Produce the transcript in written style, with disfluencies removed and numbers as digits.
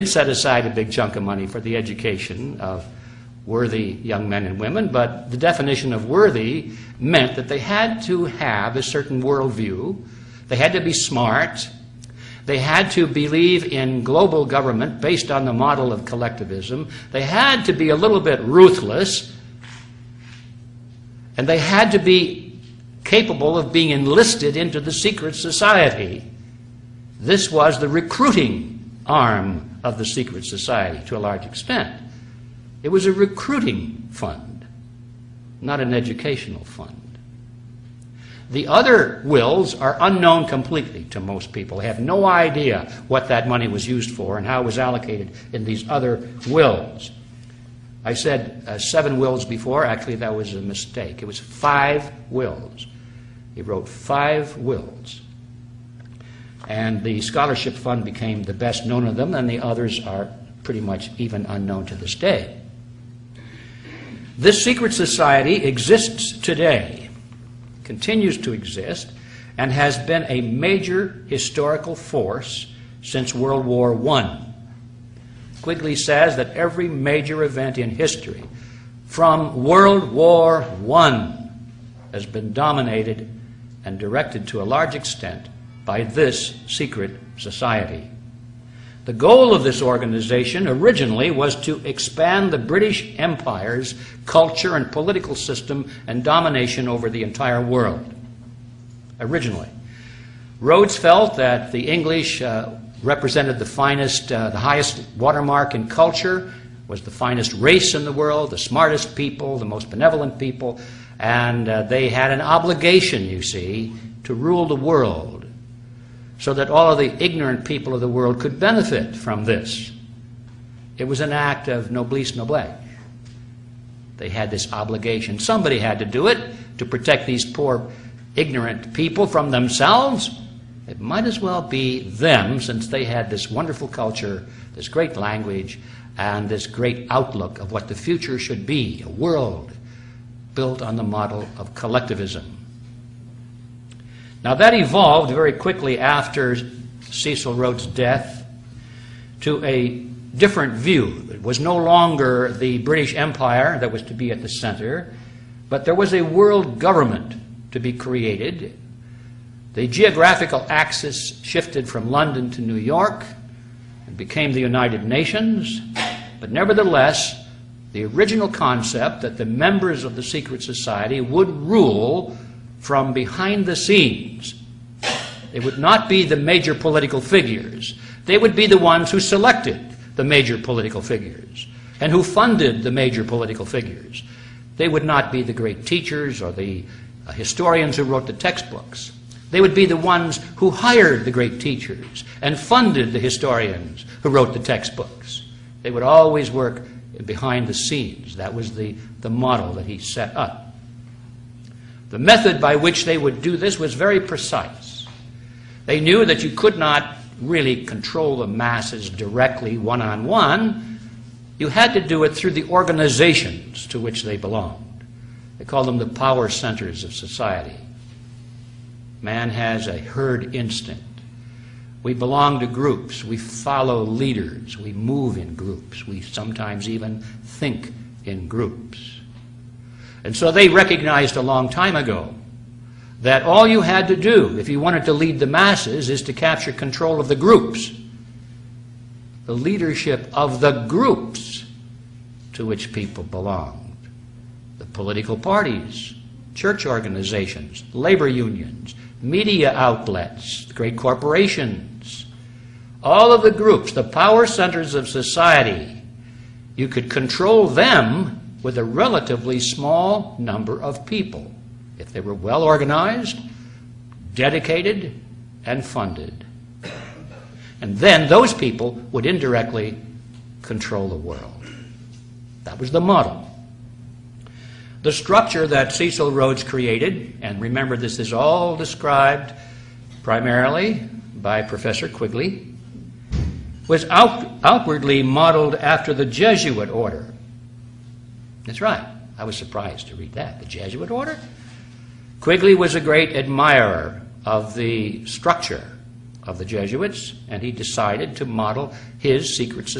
set aside a big chunk of money for the education of worthy young men and women, but the definition of worthy meant that they had to have a certain worldview, they had to be smart, they had to believe in global government based on the model of collectivism, they had to be a little bit ruthless, and they had to be capable of being enlisted into the secret society. This was the recruiting arm of the secret society to a large extent. It was a recruiting fund, not an educational fund. The other wills are unknown completely to most people. They have no idea what that money was used for and how it was allocated in these other wills. I said 7 wills before. Actually, that was a mistake. It was 5 wills. He wrote 5 wills. And the scholarship fund became the best known of them, and the others are pretty much even unknown to this day. This secret society exists today, continues to exist, and has been a major historical force since World War I. Quigley says that every major event in history from World War I has been dominated and directed to a large extent by this secret society. The goal of this organization originally was to expand the British Empire's culture and political system and domination over the entire world. Originally. Rhodes felt that the English represented the finest, the highest watermark in culture, was the finest race in the world, the smartest people, the most benevolent people, and they had an obligation, you see, to rule the world, so that all of the ignorant people of the world could benefit from this. It was an act of noblesse noblesse. They had this obligation. Somebody had to do it to protect these poor, ignorant people from themselves. It might as well be them, since they had this wonderful culture, this great language, and this great outlook of what the future should be, a world built on the model of collectivism. Now that evolved very quickly after Cecil Rhodes' death to a different view. It was no longer the British Empire that was to be at the center, but there was a world government to be created. The geographical axis shifted from London to New York and became the United Nations, but nevertheless, the original concept that the members of the secret society would rule from behind the scenes. They would not be the major political figures. They would be the ones who selected the major political figures and who funded the major political figures. They would not be the great teachers or the historians who wrote the textbooks. They would be the ones who hired the great teachers and funded the historians who wrote the textbooks. They would always work behind the scenes. That was the model that he set up. The method by which they would do this was very precise. They knew that you could not really control the masses directly, one-on-one. You had to do it through the organizations to which they belonged. They called them the power centers of society. Man has a herd instinct. We belong to groups. We follow leaders. We move in groups. We sometimes even think in groups. And so they recognized a long time ago that all you had to do if you wanted to lead the masses is to capture control of the groups, the leadership of the groups to which people belonged, the political parties, church organizations, labor unions, media outlets, the great corporations, all of the groups, the power centers of society. You could control them with a relatively small number of people, if they were well organized, dedicated, and funded. And then those people would indirectly control the world. That was the model. The structure that Cecil Rhodes created, and remember this is all described primarily by Professor Quigley, was outwardly modeled after the Jesuit order. That's right. I was surprised to read that. The Jesuit order? Quigley was a great admirer of the structure of the Jesuits, and he decided to model his secret